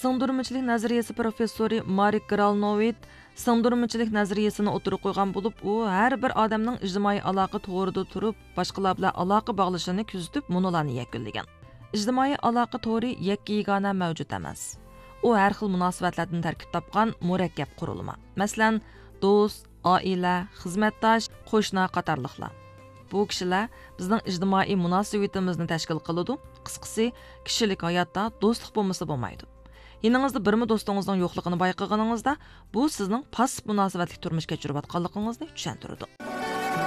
sığdırmıçılık nazariyesi professori Marek Gralnovit sığdırmıçılık nazariyesini o'tirib qo'ygan bo'lib, u har bir odamning ijtimoiy aloqa to'g'rida turib, boshqalar bilan aloqa bog'lashini kuzatib, munolarni yakunlagan. Ijtimoiy aloqa to'g'ri yakka yagona mavjud emas. U har xil munosabatlardan tarkib topgan murakkab qurilma. Masalan, do'st, oila, xizmatdosh, qo'shni qatorliqlar. Bu kishilar bizning ijtimoiy munosabatimizni tashkil qiladi. Qisqasi, kishilik hayotda do'stlik bo'lmasa bo'lmaydi. Yaningizda birmi do'stingizning yo'qligini bayqaganingizda, bu sizning passiv munosabatli turmush kechirayotganligingizni tushuntiradi.